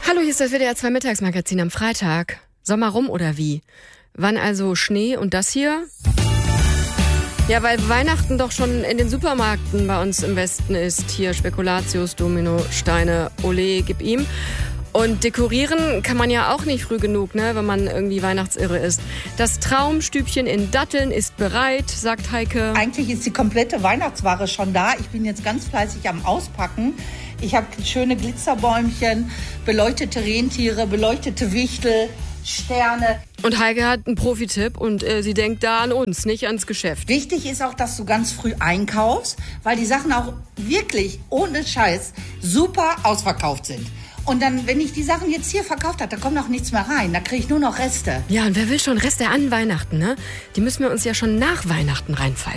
Hallo, hier ist das WDR 2 Mittagsmagazin am Freitag. Sommer rum oder wie? Wann also Schnee und das hier? Ja, weil Weihnachten doch schon in den Supermärkten bei uns im Westen ist. Hier Spekulatius, Domino, Steine, Ole, gib ihm. Und dekorieren kann man ja auch nicht früh genug, ne, wenn man irgendwie weihnachtsirre ist. Das Traumstübchen in Datteln ist bereit, sagt Heike. Eigentlich ist die komplette Weihnachtsware schon da. Ich bin jetzt ganz fleißig am Auspacken. Ich habe schöne Glitzerbäumchen, beleuchtete Rentiere, beleuchtete Wichtel, Sterne. Und Heike hat einen Profitipp und sie denkt da an uns, nicht ans Geschäft. Wichtig ist auch, dass du ganz früh einkaufst, weil die Sachen auch wirklich ohne Scheiß super ausverkauft sind. Und dann, wenn ich die Sachen jetzt hier verkauft habe, da kommt auch nichts mehr rein. Da kriege ich nur noch Reste. Ja, und wer will schon Reste an Weihnachten, ne? Die müssen wir uns ja schon nach Weihnachten reinpfeifen.